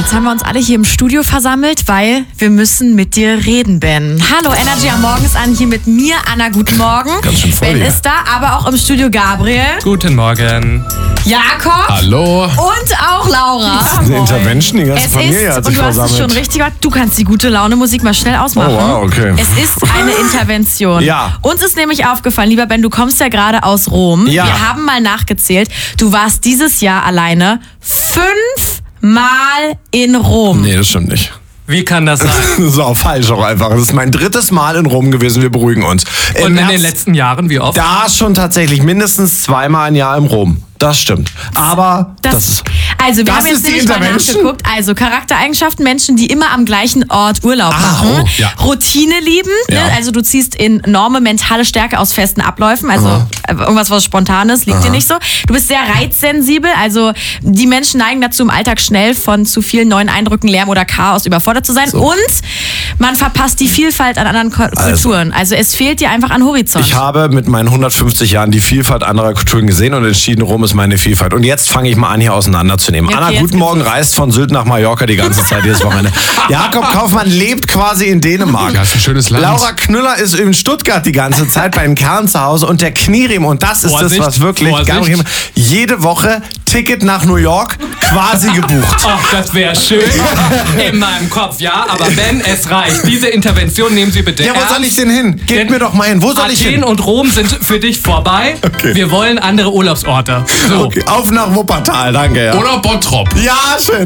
Jetzt haben wir uns alle hier im Studio versammelt, weil wir müssen mit dir reden, Ben. Hallo, Energy am Morgen ist an, hier mit mir, Anna, guten Morgen. Ganz schön voll Ben hier. ist da, aber auch im Studio Gabriel, Guten Morgen. Jakob Hallo. und auch Laura. Eine Intervention, die ganze Es Familie ist, hat und sich du hast es versammelt. schon richtig gemacht, du kannst die gute Laune-Musik mal schnell ausmachen. Oh, wow, okay. Es ist eine Intervention. Ja. Uns ist nämlich aufgefallen, lieber Ben, du kommst ja gerade aus Rom. Ja. Wir haben mal nachgezählt, du warst dieses Jahr alleine 5 Mal in Rom. Nee, das stimmt nicht. Wie kann das sein? So, falsch auch einfach. Das ist mein 3. Mal in Rom gewesen, wir beruhigen uns. Und in den letzten Jahren, wie oft? Da schon tatsächlich mindestens 2-mal im Jahr in Rom. Das stimmt. Aber das ist... Also wir Das haben jetzt ist die nämlich mal Intervention? nachgeguckt. Also Charaktereigenschaften, Menschen, die immer am gleichen Ort Urlaub machen. oh, ja. Routine lieben. Ja. Ne? Also du ziehst enorme mentale Stärke aus festen Abläufen. Also irgendwas, was Spontanes, liegt dir nicht so. Du bist sehr reizsensibel. Also die Menschen neigen dazu, im Alltag schnell von zu vielen neuen Eindrücken, Lärm oder Chaos überfordert zu sein. Und man verpasst die Vielfalt an anderen Kulturen. Also es fehlt dir einfach an Horizont. Ich habe mit meinen 150 Jahren die Vielfalt anderer Kulturen gesehen und entschieden, Rom ist meine Vielfalt. Und jetzt fange ich mal an, hier auseinanderzunehmen. Okay, Anna, jetzt guten Morgen, reist von Sylt nach Mallorca die ganze Zeit, jedes Wochenende. Jakob Kaufmann lebt quasi in Dänemark. Ja, ist ein schönes Land. Laura Knüller ist in Stuttgart die ganze Zeit bei den Kerlen zu Hause und der Knieriem, und das ist Vorsicht, das, was wirklich Vorsicht. Gabriel, jede Woche Ticket nach New York quasi gebucht. Ach, das wäre schön. In meinem Kopf, ja. Aber Ben, es reicht. Diese Intervention nehmen Sie bitte Ja, wo ernst. soll ich denn hin? Gebt Denn mir doch mal hin. Wo soll ich Athen hin? und Rom sind für dich vorbei. Okay. Wir wollen andere Urlaubsorte. So. Okay, auf nach Wuppertal, danke. Ja, Oder Bottrop. ja schön.